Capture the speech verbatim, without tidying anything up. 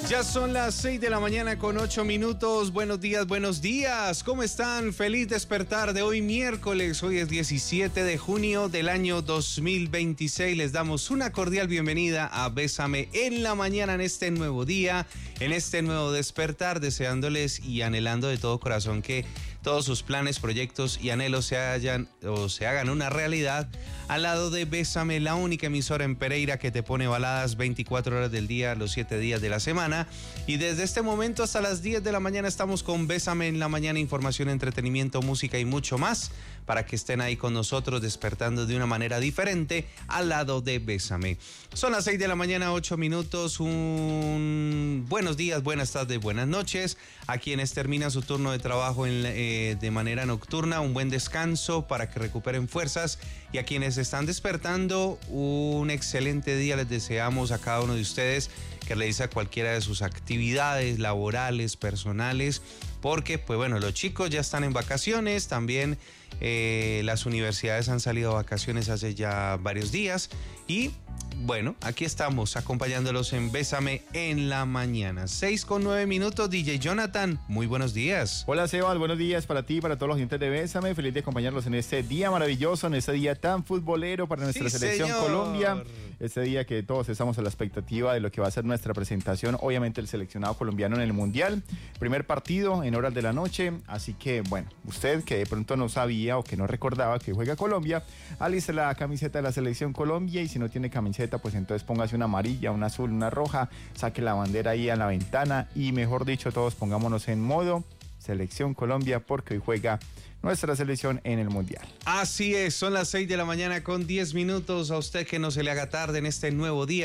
Ya son las seis de la mañana con ocho minutos. Buenos días, buenos días. ¿Cómo están? Feliz despertar de hoy miércoles. Hoy es diecisiete de junio del año dos mil veintiséis. Les damos una cordial bienvenida a Bésame en la mañana en este nuevo día, en este nuevo despertar, deseándoles y anhelando de todo corazón que todos sus planes, proyectos y anhelos se hayan o se hagan una realidad al lado de Bésame, la única emisora en Pereira que te pone baladas veinticuatro horas del día, los siete días de la semana. Y desde este momento hasta las diez de la mañana estamos con Bésame en la mañana, información, entretenimiento, música y mucho más para que estén ahí con nosotros despertando de una manera diferente al lado de Bésame. Son las seis de la mañana, ocho minutos. Un buenos días, buenas tardes, buenas noches a quienes terminan su turno de trabajo en, eh, de manera nocturna. Un buen descanso para que recuperen fuerzas, y a quienes están despertando un excelente día les deseamos a cada uno de ustedes que realiza cualquiera de sus actividades laborales, personales, porque pues bueno, los chicos ya están en vacaciones, también eh, las universidades han salido a vacaciones hace ya varios días, y bueno, aquí estamos acompañándolos en Bésame en la mañana. seis con nueve minutos, D J Jonathan, muy buenos días. Hola Sebas, buenos días para ti y para todos los oyentes de Bésame. Feliz de acompañarlos en este día maravilloso, en este día tan futbolero para nuestra sí, selección señor. Colombia. Este día que todos estamos a la expectativa de lo que va a ser nuestra presentación, obviamente el seleccionado colombiano en el Mundial. Primer partido en horas de la noche, así que bueno, usted que de pronto no sabía o que no recordaba que juega Colombia, aliste la camiseta de la selección Colombia, y si no tiene camiseta, pues entonces póngase una amarilla, una azul, una roja, saque la bandera ahí a la ventana y mejor dicho, todos pongámonos en modo Selección Colombia, porque hoy juega nuestra selección en el Mundial. Así es, son las seis de la mañana con diez minutos. A usted que no se le haga tarde en este nuevo día.